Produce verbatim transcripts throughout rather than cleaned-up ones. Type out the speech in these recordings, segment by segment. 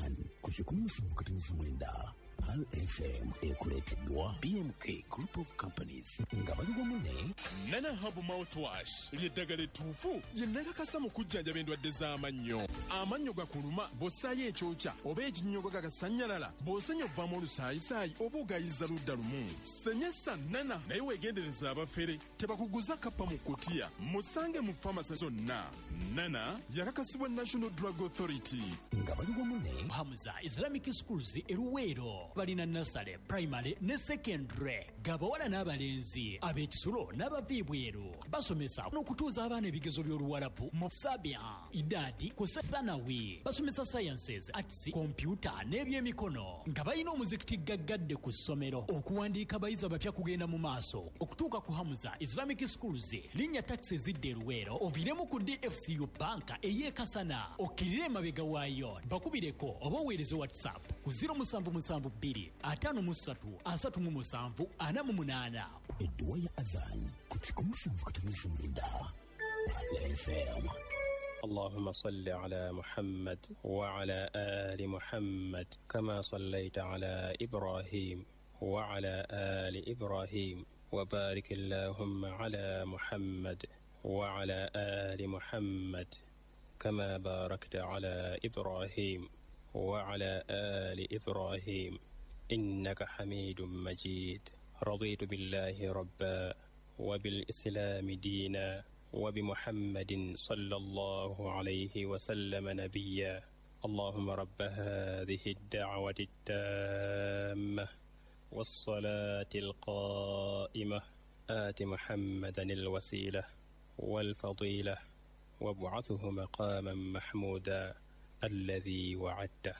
Adhan kuchikumu mukatinifu mwenda Pal F M ekuleteddwa B M K Group of Companies nga bali wamu Nana Hub Mouthwash ly'eddagala ettuufu lye nnakakasa mu kujjanjaba endwadde z'amannyo. Amannyo gakuluma bw'ossaayo ekyokya oba ekinnyogo gagasannyalala bw'osenya obbamu olusaayisaayi oba ogayiza ludda lumu. Senyesa Nana naye weegendereza abafere tebakuguza kappa mu kutiya. Musange mu famasi zonna. Nana yakakasibwa National Drug Authority. Nga bali wamu ne Hamza Islamic Schools eruweero balina nasale primary ne secondary gabawala n'abalenzi ab'ekisulo n'abaviibweru basomesa n'okutuuza abaana ebigezo by'oluwalabu mu sabia idadi ku sethanawi basomesa sciences arts computer n'ebyemikono nga balina omuzikiti gaggadde ku ssomero okuwandiika abayizi abapya kugenda mu maaso okutuuka ku Hamza Islamic Schools linnya taxi zidde eruweero oviremu ku D F C U banka ey'ekasana okkirire emabega waayo bakubireko oba oweereze WhatsApp ku zero seven seven two atano musatu asatu mu musanvu ana mu munana. Edduwa ya Adhan kuchikumu mukatinifu mwenda Pal F M. اللهم صل على محمد وعلى آل محمد كما صليت على إبراهيم وعلى آل إبراهيم وبارك اللهم على محمد وعلى آل محمد كما باركت على إبراهيم وعلى آل إبراهيم إنك حميد مجيد. رضيت بالله ربا وبالإسلام دينا وبمحمد صلى الله عليه وسلم نبيا. اللهم رب هذه الدعوة التامة والصلاة القائمة آت محمدا الوسيلة والفضيلة وابعثه مقاما محمودا الذي وعدته.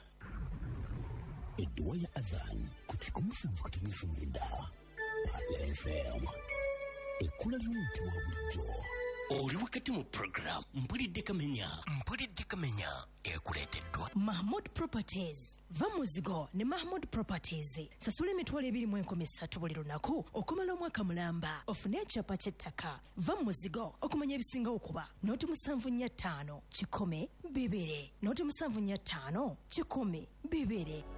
Edduwa ya Adhan kuchikumu mukatinifu mwenda Pal F M. Ekula ly'omuntu wa bulijjo. Oli wakati mu program mpulidde kamenya mpulidde kamenya ekuleeteddwa Mahmood Properties. Va muzigo ne Mahmood Properties. Sasula emitwalo ebiri mu enkumi ssatu buli lunaku okumala omwaka mulamba ofune ekyapa ky'ettaka. Va muzigo okumanya ebisinga okuba nooti musanvu nnya ttaano kikumi bibiri nooti musanvu nnya ttaano kikumi bibiri.